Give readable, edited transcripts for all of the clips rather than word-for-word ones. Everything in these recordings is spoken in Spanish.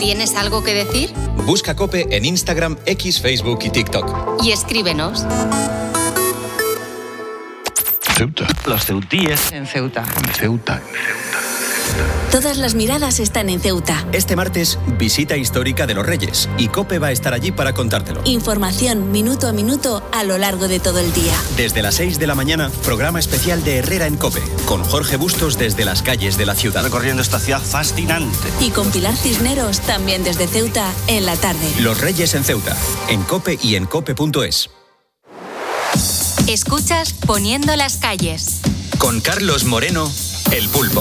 ¿Tienes algo que decir? Busca COPE en Instagram, X, Facebook y TikTok. Y escríbenos. Ceuta. Los ceutíes. En Ceuta. En Ceuta. Todas las miradas están en Ceuta. Este martes, visita histórica de los Reyes, y COPE va a estar allí para contártelo. Información minuto a minuto a lo largo de todo el día. Desde las 6 de la mañana, programa especial de Herrera en COPE, con Jorge Bustos desde las calles de la ciudad. Recorriendo esta ciudad fascinante. Y con Pilar Cisneros, también desde Ceuta, en la tarde. Los Reyes en Ceuta, en COPE y en COPE.es. Escuchas Poniendo las calles. Con Carlos Moreno, El Pulpo.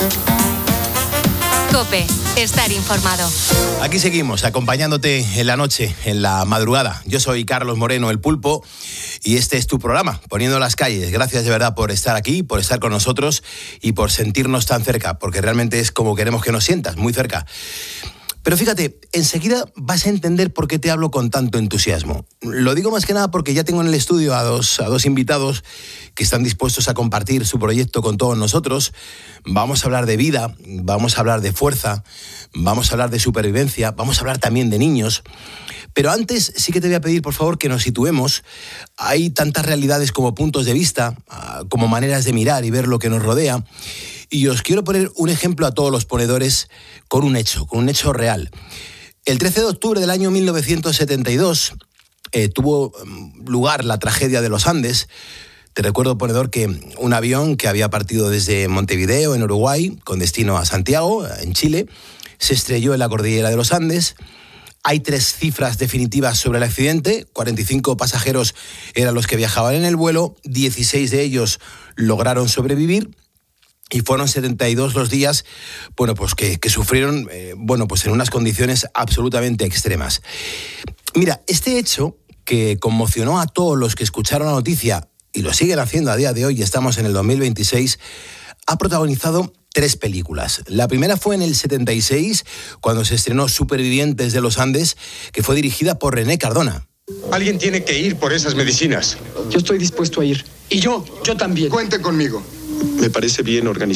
COPE, estar informado. Aquí seguimos, acompañándote en la noche, en la madrugada. Yo soy Carlos Moreno, El Pulpo, y este es tu programa, Poniendo las calles. Gracias de verdad por estar aquí, por estar con nosotros y por sentirnos tan cerca, porque realmente es como queremos que nos sientas, muy cerca. Pero fíjate, enseguida vas a entender por qué te hablo con tanto entusiasmo. Lo digo más que nada porque ya tengo en el estudio a dos invitados que están dispuestos a compartir su proyecto con todos nosotros. Vamos a hablar de vida, vamos a hablar de fuerza, vamos a hablar de supervivencia, vamos a hablar también de niños. Pero antes sí que te voy a pedir, por favor, que nos situemos. Hay tantas realidades como puntos de vista, como maneras de mirar y ver lo que nos rodea. Y os quiero poner un ejemplo a todos los ponedores con un hecho real. El 13 de octubre del año 1972 tuvo lugar la tragedia de los Andes. Te recuerdo, ponedor, que un avión que había partido desde Montevideo, en Uruguay, con destino a Santiago, en Chile, se estrelló en la cordillera de los Andes. Hay 3 cifras definitivas sobre el accidente. 45 pasajeros eran los que viajaban en el vuelo, 16 de ellos lograron sobrevivir. Y fueron 72 los días, bueno, pues que sufrieron, pues en unas condiciones absolutamente extremas. Mira, este hecho que conmocionó a todos los que escucharon la noticia, y lo siguen haciendo a día de hoy, y estamos en el 2026, ha protagonizado 3 películas. La primera fue en el 76, cuando se estrenó Supervivientes de los Andes, que fue dirigida por René Cardona. Alguien tiene que ir por esas medicinas. Yo estoy dispuesto a ir. Y yo también. Cuente conmigo. Me parece bien organizado.